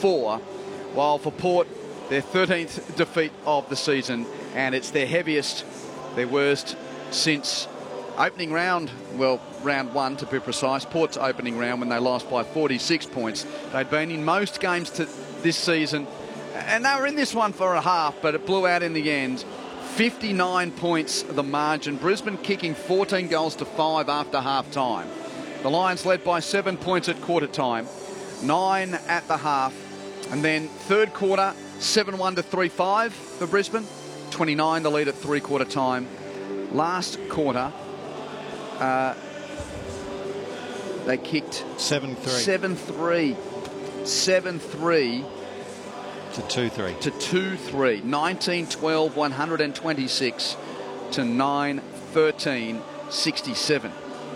4, while for Port, their 13th defeat of the season, and it's their heaviest, their worst since opening round, well, round 1 to be precise, Port's opening round when they lost by 46 points. They'd been in most games this season, and they were in this one for a half, but it blew out in the end. 59 points the margin. Brisbane kicking 14 goals to 5 after half-time. The Lions led by 7 points at quarter-time, 9 at the half, and then third quarter, 7-1 to 3-5 for Brisbane, 29 the lead at three-quarter time. Last quarter, they kicked 7-3 to 2-3 to 2-3, 19-12 126 to 9-13 67.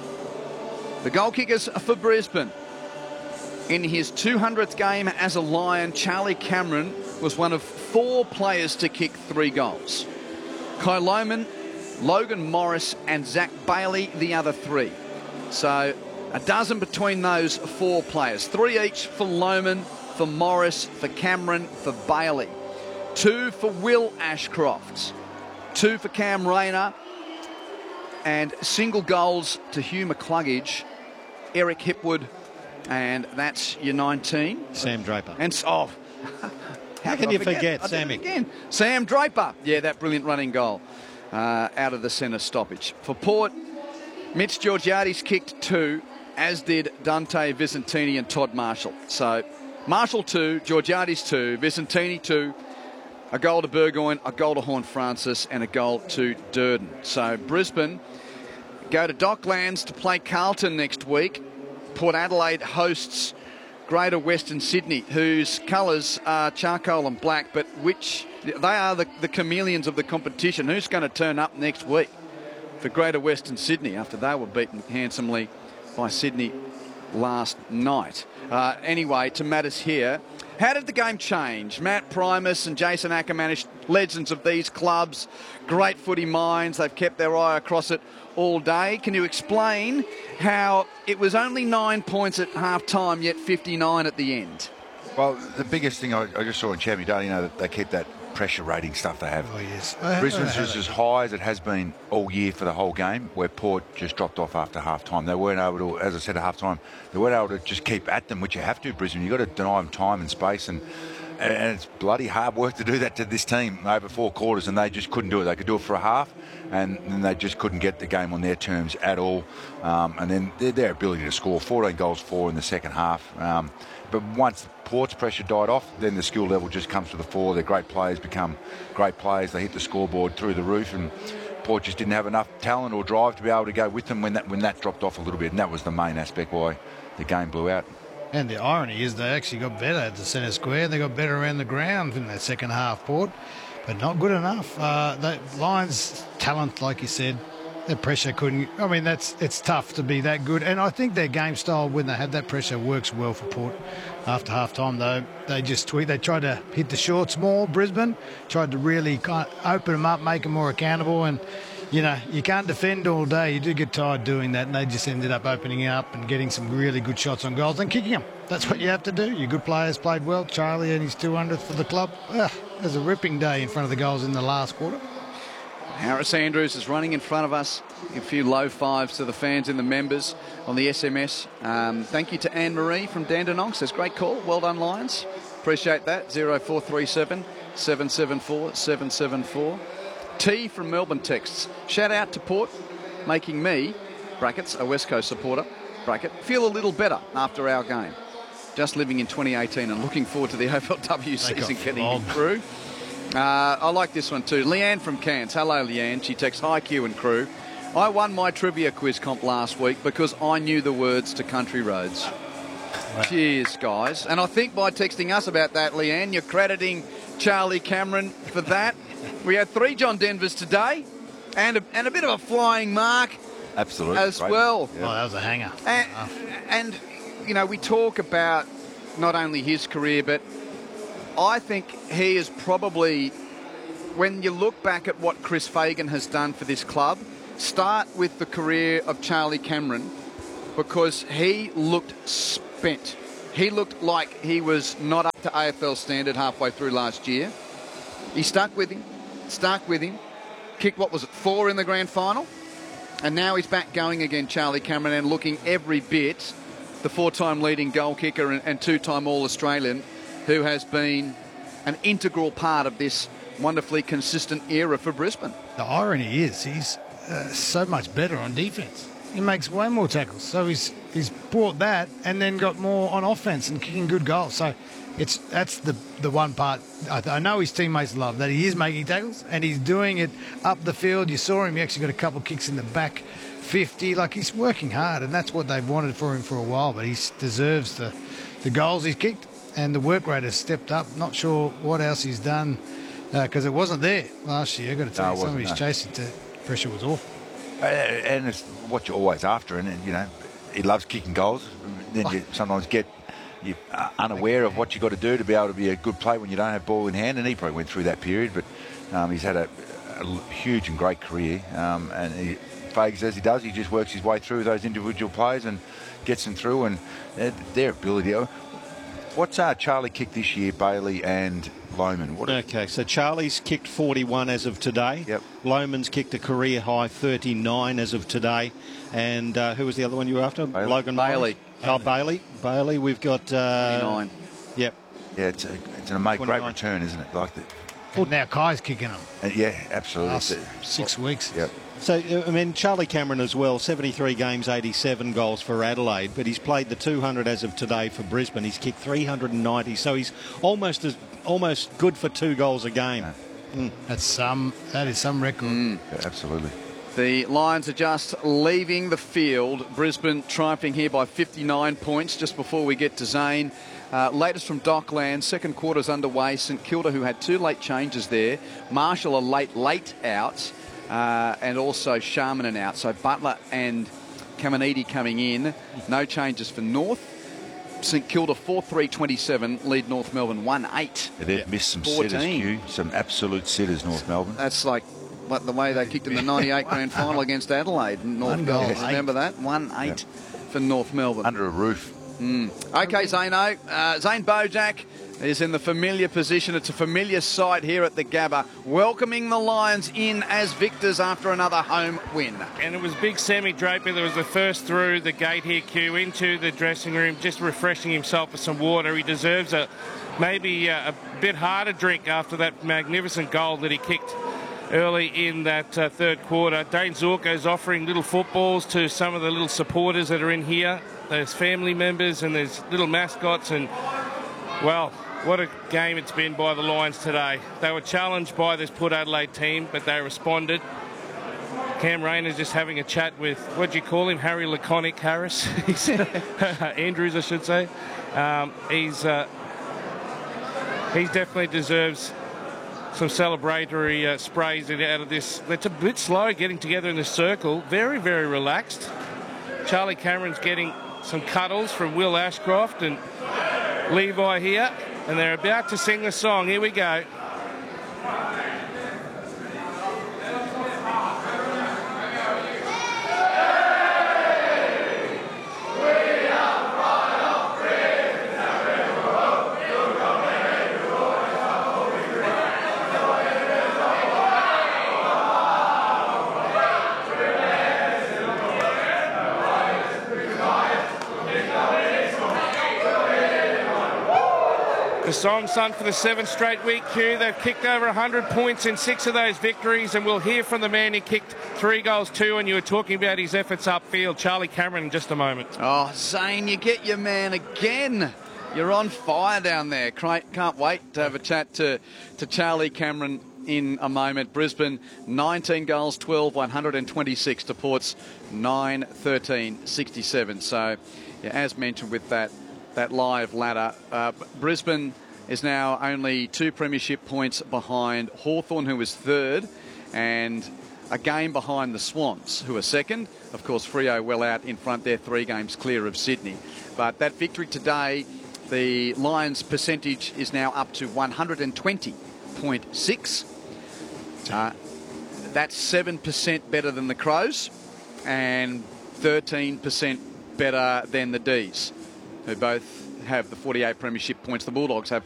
The goal kickers for Brisbane. In his 200th game as a Lion, Charlie Cameron was one of 4 players to kick 3 goals. Kai Lohmann, Logan Morris and Zach Bailey, the other 3. So a dozen between those 4 players. 3 each for Lohmann, for Morris, for Cameron, for Bailey. 2 for Will Ashcroft. 2 for Cam Rayner. And single goals to Hugh McCluggage, Eric Hipwood, and that's your 19. Sam Draper. And how can you forget Sam again? Sam Draper. Yeah, that brilliant running goal out of the centre stoppage. For Port, Mitch Georgiades kicked 2, as did Dante Vicentini and Todd Marshall. So Marshall 2, Georgiades 2, Vicentini 2, a goal to Burgoyne, a goal to Horne-Francis, and a goal to Durden. So Brisbane go to Docklands to play Carlton next week. Port Adelaide hosts Greater Western Sydney, whose colours are charcoal and black, but they are the chameleons of the competition. Who's going to turn up next week for Greater Western Sydney after they were beaten handsomely by Sydney last night? Anyway, to matters here. How did the game change? Matt Primus and Jason Ackerman, legends of these clubs, great footy minds. They've kept their eye across it all day. Can you explain how it was only 9 points at half-time, yet 59 at the end? Well, the biggest thing I just saw in Champion Day, that they keep that pressure rating stuff they have. Oh, yes. Brisbane's just as high as it has been all year for the whole game, where Port just dropped off after half-time. They weren't able to, as I said, at half-time, they weren't able to just keep at them, which you have to, Brisbane. You've got to deny them time and space, and it's bloody hard work to do that to this team over 4 quarters, and they just couldn't do it. They could do it for a half, and then they just couldn't get the game on their terms at all. And then their ability to score 14 goals, 4 in the second half. But once Port's pressure died off, then the skill level just comes to the fore. Their great players become great players. They hit the scoreboard through the roof, and Port just didn't have enough talent or drive to be able to go with them when that dropped off a little bit, and that was the main aspect why the game blew out. And the irony is they actually got better at the centre square. They got better around the ground in that second half, Port, but not good enough. The Lions' talent, like you said, their pressure couldn't. I mean, it's tough to be that good. And I think their game style, when they have that pressure, works well for Port. After half-time, though, they just tweaked. They tried to hit the shorts more, Brisbane. Tried to really kind of open them up, make them more accountable. And, you can't defend all day. You do get tired doing that. And they just ended up opening up and getting some really good shots on goals and kicking them. That's what you have to do. Your good players played well. Charlie and his 200th for the club. It was a ripping day in front of the goals in the last quarter. Harris Andrews is running in front of us. A few low fives to the fans and the members on the SMS. Thank you to Anne-Marie from Dandenong. Says, great call. Well done, Lions. Appreciate that. 0437 774 774. T from Melbourne texts. Shout out to Port, making me, brackets, a West Coast supporter, bracket, feel a little better after our game. Just living in 2018 and looking forward to the AFLW season getting through. I like this one too. Leanne from Cairns. Hello, Leanne. She texts, hi, Q and crew. I won my trivia quiz comp last week because I knew the words to Country Roads. Wow. Cheers, guys. And I think by texting us about that, Leanne, you're crediting Charlie Cameron for that. We had 3 John Denvers today and a bit of a flying mark. Absolutely. As well. Yeah. Oh, that was a hanger. And, we talk about not only his career, but I think he is probably, when you look back at what Chris Fagan has done for this club, start with the career of Charlie Cameron, because he looked spent He looked like he was not up to AFL standard halfway through last year. He stuck with him. Kicked, 4 in the grand final? And now he's back going again, Charlie Cameron, and looking every bit the 4-time leading goal kicker and 2-time All-Australian, who has been an integral part of this wonderfully consistent era for Brisbane. The irony is he's so much better on defence. He makes way more tackles. So he's brought that and then got more on offence and kicking good goals. So that's the one part. I know his teammates love that he is making tackles and he's doing it up the field. You saw him. He actually got a couple of kicks in the back 50. Like, he's working hard, and that's what they've wanted for him for a while. But he deserves the goals he's kicked, and the work rate has stepped up. Not sure what else he's done because it wasn't there last year. I've got to tell you, some of his chasing pressure was awful. And it's what you're always after, and you know, he loves kicking goals. Then you sometimes you're unaware of what you got to do to be able to be a good player when you don't have ball in hand, and he probably went through that period. But he's had a huge and great career, and Fags, as he does, he just works his way through those individual players and gets them through, and their ability. What's Charlie kicked this year, Bailey and Lohmann? Okay, so Charlie's kicked 41 as of today. Yep. Loman's kicked a career high 39 as of today. And who was the other one you were after? Bailey. Logan Bailey. Oh, Bailey. We've got 29. Yep. Yeah, it's a great return, isn't it? Like Now Kai's kicking them. yeah, absolutely. Last 6 weeks. Yep. So, I mean, Charlie Cameron as well, 73 games, 87 goals for Adelaide, but he's played the 200 as of today for Brisbane. He's kicked 390, so he's almost good for 2 goals a game. Yeah. That is some record. Yeah, absolutely. The Lions are just leaving the field. Brisbane triumphing here by 59 points just before we get to Zane. Latest from Dockland, second quarter's underway. St Kilda, who had 2 late changes there. Marshall a late out. And also Sharman out. So Butler and Caminiti coming in. No changes for North. St Kilda 4-3-27, lead North Melbourne 1-8. They've missed some 14. sitters, Hugh. Some absolute sitters, North Melbourne. That's like the way they kicked in the 98 grand final against Adelaide. North Melbourne, remember that? 1-8 for North Melbourne. Under a roof. Okay, Zano. Zane Bojak is in the familiar position. It's a familiar sight here at the Gabba, welcoming the Lions in as victors after another home win. And it was big Sammy Draper that was the first through the gate here, Q, into the dressing room, just refreshing himself with some water. He deserves maybe a bit harder drink after that magnificent goal that he kicked early in that third quarter. Dane Zorko's offering little footballs to some of the little supporters that are in here. There's family members and there's little mascots, and, well, what a game it's been by the Lions today. They were challenged by this Port Adelaide team, but they responded. Cam Rayner's just having a chat with, what do you call him, Harry Laconic Harris? Andrews, I should say. He definitely deserves some celebratory sprays out of this. It's a bit slow getting together in the circle. Very, very relaxed. Charlie Cameron's getting some cuddles from Will Ashcroft and Levi here, and they're about to sing the song. Here we go. The song sung for the 7th straight week, Q. They've kicked over 100 points in 6 of those victories, and we'll hear from the man who kicked 3 goals too, and you were talking about his efforts upfield, Charlie Cameron, in just a moment. Oh, Zane, you get your man again. You're on fire down there. Can't wait to have a chat to Charlie Cameron in a moment. Brisbane, 19 goals, 12, 126 to Port's 9, 13, 67. So, yeah, as mentioned with that live ladder, Brisbane is now only 2 premiership points behind Hawthorn, who is third, and a game behind the Swans, who are second. Of course, Freo well out in front. They're 3 games clear of Sydney. But that victory today, the Lions' percentage is now up to 120.6. That's 7% better than the Crows and 13% better than the D's, who both have the 48 premiership points. The Bulldogs have